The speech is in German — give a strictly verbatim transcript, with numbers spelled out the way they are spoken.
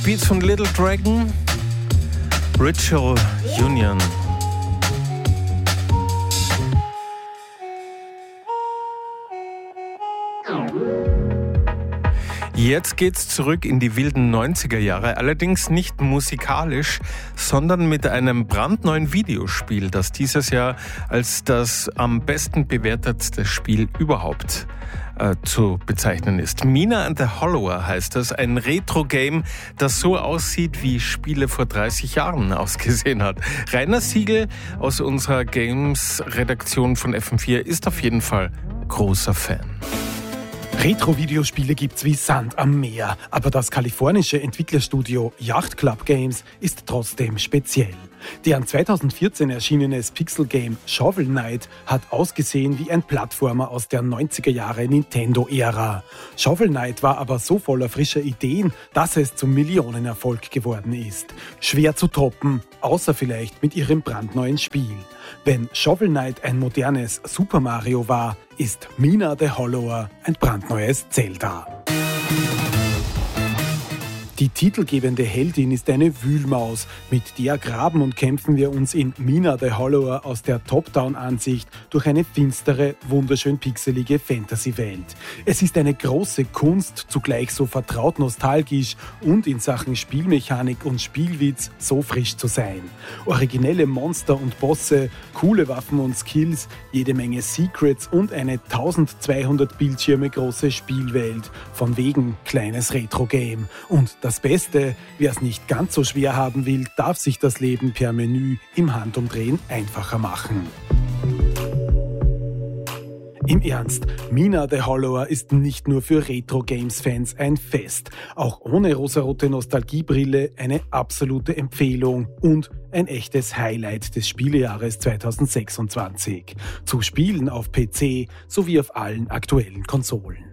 Beats von Little Dragon, Ritual Union. Jetzt geht's zurück in die wilden neunziger Jahre, allerdings nicht musikalisch, sondern mit einem brandneuen Videospiel, das dieses Jahr als das am besten bewertetste Spiel überhaupt äh, zu bezeichnen ist. Mina and the Hollower heißt das, ein Retro-Game, das so aussieht, wie Spiele vor dreißig Jahren ausgesehen hat. Rainer Siegel aus unserer Games-Redaktion von F M vier ist auf jeden Fall großer Fan. Retro-Videospiele gibt's wie Sand am Meer, aber das kalifornische Entwicklerstudio Yacht Club Games ist trotzdem speziell. Deren zweitausendvierzehn erschienenes Pixel-Game Shovel Knight hat ausgesehen wie ein Plattformer aus der neunziger Jahre Nintendo-Ära. Shovel Knight war aber so voller frischer Ideen, dass es zum Millionenerfolg geworden ist. Schwer zu toppen, außer vielleicht mit ihrem brandneuen Spiel. Wenn Shovel Knight ein modernes Super Mario war, ist Mina the Hollower ein brandneues Zelda. Die titelgebende Heldin ist eine Wühlmaus. Mit der graben und kämpfen wir uns in Mina the Hollower aus der Top-Down-Ansicht durch eine finstere, wunderschön pixelige Fantasy-Welt. Es ist eine große Kunst, zugleich so vertraut nostalgisch und in Sachen Spielmechanik und Spielwitz so frisch zu sein. Originelle Monster und Bosse, coole Waffen und Skills, jede Menge Secrets und eine tausendzweihundert Bildschirme große Spielwelt. Von wegen kleines Retro-Game. Und das Das Beste, wer es nicht ganz so schwer haben will, darf sich das Leben per Menü im Handumdrehen einfacher machen. Im Ernst, Mina the Hollower ist nicht nur für Retro-Games-Fans ein Fest. Auch ohne rosarote Nostalgiebrille eine absolute Empfehlung und ein echtes Highlight des Spielejahres zweitausendsechsundzwanzig. Zu spielen auf P C sowie auf allen aktuellen Konsolen.